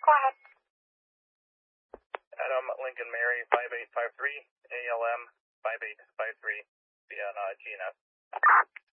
Go ahead. Adam Lincoln Mary 5853, ALM 5853, via GNS.